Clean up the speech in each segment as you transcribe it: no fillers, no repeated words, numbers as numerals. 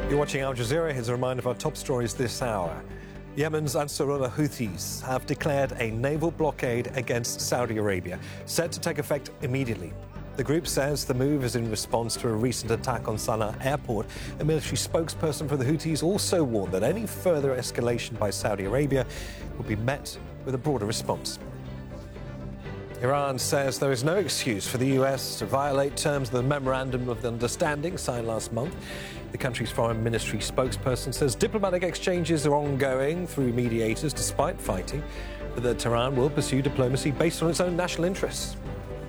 You're watching Al Jazeera. Here's a reminder of our top stories this hour. Yemen's Ansarullah Houthis have declared a naval blockade against Saudi Arabia, set to take effect immediately. The group says the move is in response to a recent attack on Sana'a airport. A military spokesperson for the Houthis also warned that any further escalation by Saudi Arabia would be met with a broader response. Iran says there is no excuse for the US to violate terms of the Memorandum of Understanding signed last month. The country's foreign ministry spokesperson says diplomatic exchanges are ongoing through mediators despite fighting, but that Tehran will pursue diplomacy based on its own national interests.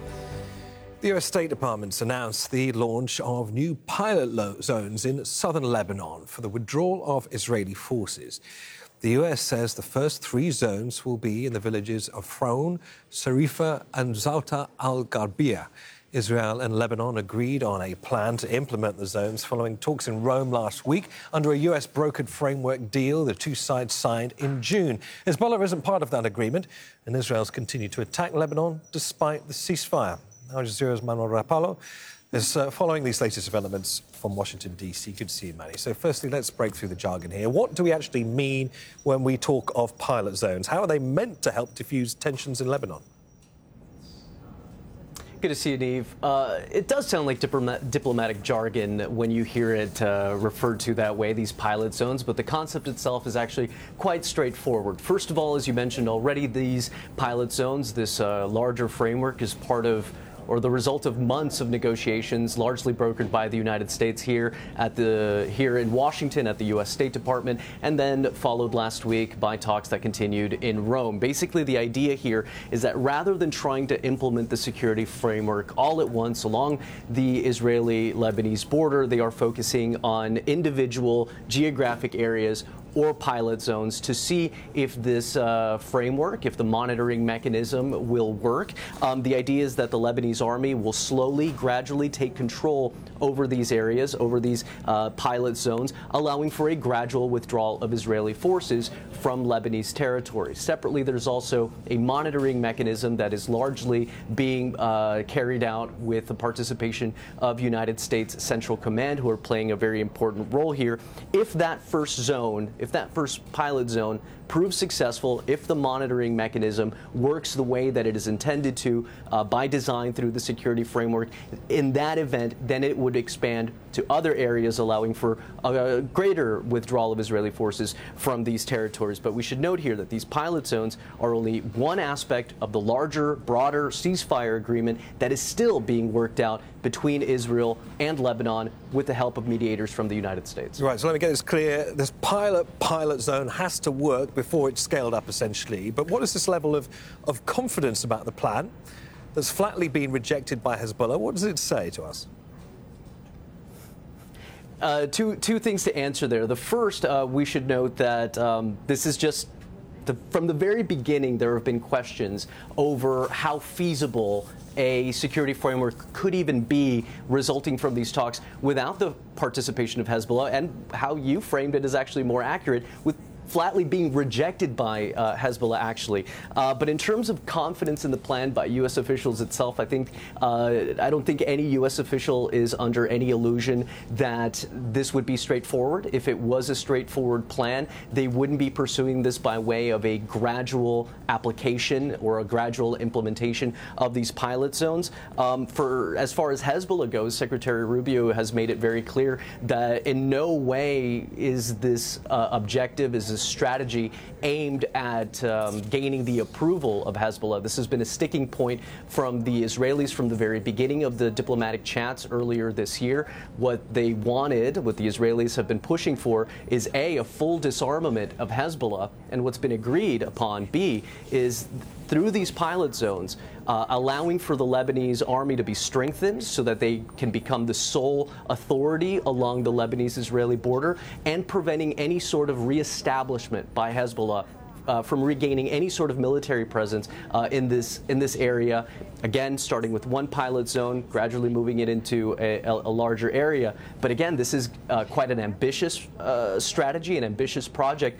The US State Department's announced the launch of new pilot zones in southern Lebanon for the withdrawal of Israeli forces. The US says the first 3 zones will be in the villages of Froun, Sarifa and Zauta al-Gharbia. Israel and Lebanon agreed on a plan to implement the zones following talks in Rome last week under a US brokered framework deal the two sides signed in June. Hezbollah isn't part of that agreement, and Israel's continued to attack Lebanon despite the ceasefire. Al Jazeera's Manuel Rapallo is following these latest developments from Washington, D.C. Good to see you, Manny. So firstly, let's break through the jargon here. What do we actually mean when we talk of pilot zones? How are they meant to help diffuse tensions in Lebanon? Good to see you, Neve. It does sound like diplomatic jargon when you hear it referred to that way, these pilot zones, but the concept itself is actually quite straightforward. First of all, as you mentioned already, these pilot zones, this larger framework is part of or the result of months of negotiations, largely brokered by the United States here in Washington at the U.S. State Department, and then followed last week by talks that continued in Rome. Basically, the idea here is that rather than trying to implement the security framework all at once along the Israeli-Lebanese border, they are focusing on individual geographic areas or pilot zones to see if this framework, if the monitoring mechanism will work. The idea is that the Lebanese army will slowly, gradually take control over these areas, over these pilot zones, allowing for a gradual withdrawal of Israeli forces from Lebanese territory. Separately, there's also a monitoring mechanism that is largely being carried out with the participation of United States Central Command, who are playing a very important role here. If that first zone, if that first pilot zone proves successful, if the monitoring mechanism works the way that it is intended to by design through the security framework, in that event, then it would expand to other areas, allowing for a greater withdrawal of Israeli forces from these territories. But we should note here that these pilot zones are only one aspect of the larger, broader ceasefire agreement that is still being worked out between Israel and Lebanon with the help of mediators from the United States. Right, so let me get this clear. This pilot zone has to work before it's scaled up, essentially. But what is this level of confidence about the plan that's flatly been rejected by Hezbollah? What does it say to us? Two things to answer there. The first, we should note that this is just from the very beginning, there have been questions over how feasible a security framework could even be resulting from these talks without the participation of Hezbollah, and how you framed it is actually more accurate, with flatly being rejected by Hezbollah, actually. But in terms of confidence in the plan by U.S. officials itself, I don't think any U.S. official is under any illusion that this would be straightforward. If it was a straightforward plan, they wouldn't be pursuing this by way of a gradual application or a gradual implementation of these pilot zones. As far as Hezbollah goes, Secretary Rubio has made it very clear that in no way is this objective, is this strategy aimed at gaining the approval of Hezbollah. This has been a sticking point from the Israelis from the very beginning of the diplomatic chats earlier this year. What they wanted, what the Israelis have been pushing for, is A, a full disarmament of Hezbollah, and what's been agreed upon, B, is through these pilot zones, allowing for the Lebanese army to be strengthened so that they can become the sole authority along the Lebanese-Israeli border, and preventing any sort of reestablishment by Hezbollah from regaining any sort of military presence in this area. Again, starting with one pilot zone, gradually moving it into a larger area. But again, this is quite an ambitious strategy, an ambitious project